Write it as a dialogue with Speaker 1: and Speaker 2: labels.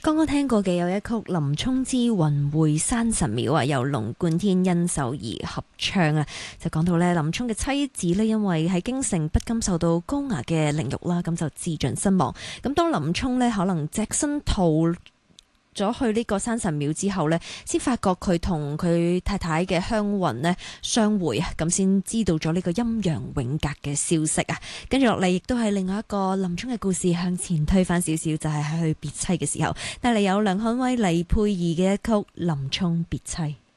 Speaker 1: 剛剛聽過嘅有一曲《林沖之雲會山神廟》啊，由龍貫天、殷秀儀合唱啊，就講到咧林沖嘅妻子咧，因為喺京城不甘受到高衙嘅凌辱啦，咁就自盡身亡。咁當林沖咧可能隻身逃咗去呢個山神廟之後呢，先發覺佢同佢太太嘅香雲呢相會啊，咁先知道咗呢個陰陽永隔嘅消息啊。跟住落嚟，亦都係另外一個林沖嘅故事向前推返少少，就係喺佢別妻嘅時候，帶嚟有梁漢威、黎佩儀嘅一曲《林沖別妻》。